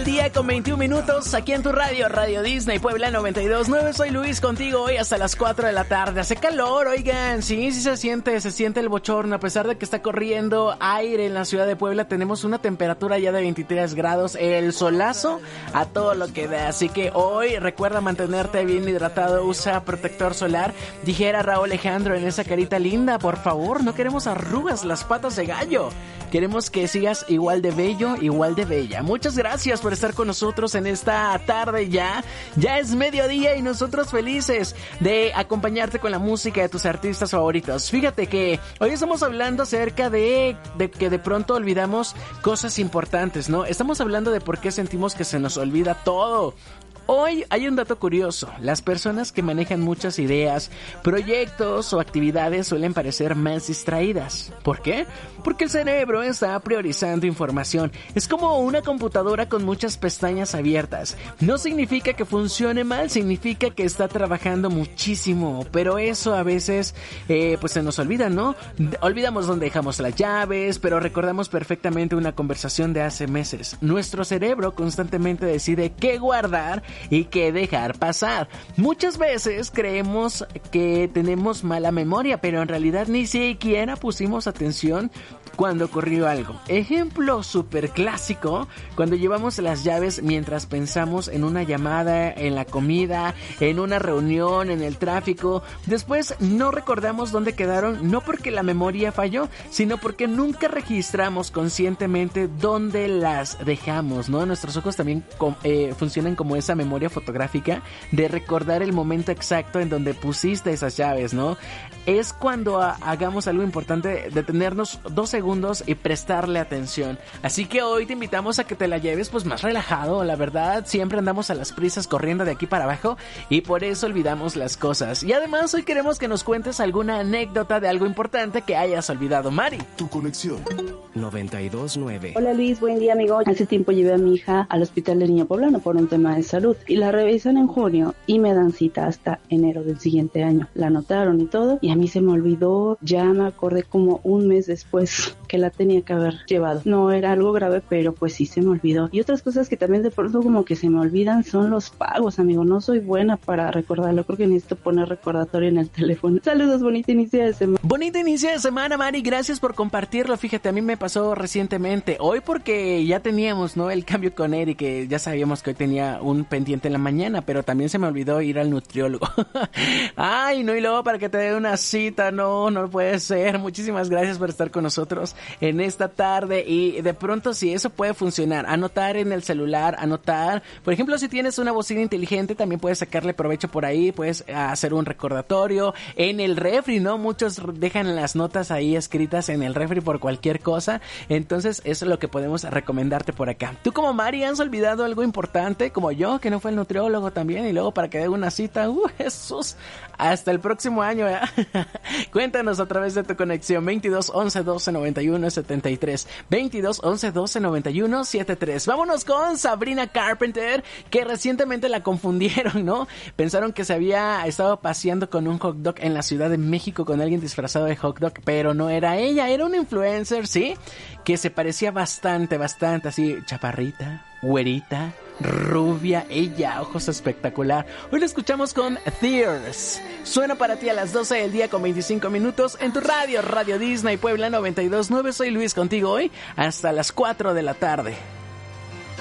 del día con 21 minutos aquí en tu radio, Radio Disney Puebla 92.9. Soy Luis contigo hoy hasta las 4 de la tarde. Hace calor, oigan, sí se siente el bochorno. A pesar de que está corriendo aire en la ciudad de Puebla, tenemos una temperatura ya de 23 grados. El solazo a todo lo que da. Así que hoy recuerda mantenerte bien hidratado, usa protector solar. Dijera Raúl Alejandro en esa carita linda, por favor, no queremos arrugas las patas de gallo. Queremos que sigas igual de bello, igual de bella. Muchas gracias por estar con nosotros en esta tarde ya. Ya es mediodía y nosotros felices de acompañarte con la música de tus artistas favoritos. Fíjate que hoy estamos hablando acerca de que de pronto olvidamos cosas importantes, ¿no? Estamos hablando de por qué sentimos que se nos olvida todo. Hoy hay un dato curioso. Las personas que manejan muchas ideas, proyectos o actividades suelen parecer más distraídas. ¿Por qué? Porque el cerebro está priorizando información. Es como una computadora con muchas pestañas abiertas. No significa que funcione mal, significa que está trabajando muchísimo. Pero eso a veces pues se nos olvida, ¿no? Olvidamos dónde dejamos las llaves, pero recordamos perfectamente una conversación de hace meses. Nuestro cerebro constantemente decide qué guardar y qué dejar pasar. Muchas veces creemos que tenemos mala memoria, pero en realidad ni siquiera pusimos atención cuando ocurrió algo. Ejemplo súper clásico, cuando llevamos las llaves mientras pensamos en una llamada, en la comida, en una reunión, en el tráfico. Después no recordamos dónde quedaron, no porque la memoria falló, sino porque nunca registramos conscientemente dónde las dejamos, ¿no? Nuestros ojos también funcionan como esa memoria fotográfica de recordar el momento exacto en donde pusiste esas llaves, ¿no? Es cuando hagamos algo importante detenernos 2 segundos y prestarle atención. Así que hoy te invitamos a que te la lleves pues más relajado. La verdad, siempre andamos a las prisas corriendo de aquí para abajo y por eso olvidamos las cosas. Y además hoy queremos que nos cuentes alguna anécdota de algo importante que hayas olvidado. Mari, tu conexión 92.9. Hola Luis, buen día amigo. Hace tiempo llevé a mi hija al hospital de niño poblano por un tema de salud y la revisan en junio y me dan cita hasta enero del siguiente año. La anotaron y todo y a mí se me olvidó, ya me acordé como un mes después que la tenía que haber llevado. No era algo grave, pero pues sí se me olvidó. Y otras cosas que también de pronto como que se me olvidan son los pagos, amigo. No soy buena para recordarlo, creo que necesito poner recordatorio en el teléfono. Saludos, bonito inicio de semana. Bonito inicio de semana, Mari, gracias por compartirlo. Fíjate, a mí me pasó recientemente, hoy porque ya teníamos, ¿no?, el cambio con Eric, que ya sabíamos que hoy tenía un pendiente en la mañana, pero también se me olvidó ir al nutriólogo. Ay, no, y luego para que te dé una cita, no puede ser. Muchísimas gracias por estar con nosotros en esta tarde y de pronto si eso puede funcionar, anotar en el celular, anotar, por ejemplo, si tienes una bocina inteligente también puedes sacarle provecho por ahí, puedes hacer un recordatorio en el refri, ¿no? Muchos dejan las notas ahí escritas en el refri por cualquier cosa, entonces eso es lo que podemos recomendarte por acá. ¿Tú como Mari has olvidado algo importante como yo, que no fue el nutriólogo también y luego para que dé una cita? Jesús, hasta el próximo año, ¿eh? Cuéntanos a través de tu conexión 22 11 12 91 73 22 11 12 91 73. Vámonos con Sabrina Carpenter, que recientemente la confundieron, ¿no? Pensaron que se había estado paseando con un hot dog en la Ciudad de México con alguien disfrazado de hot dog, pero no era ella, era una influencer, ¿sí? Que se parecía bastante, así, chaparrita, güerita, rubia, ella, ojos espectacular. Hoy lo escuchamos con Tears. Suena para ti a las 12 del día con 25 minutos en tu radio, Radio Disney Puebla 92.9. Soy Luis contigo hoy hasta las 4 de la tarde.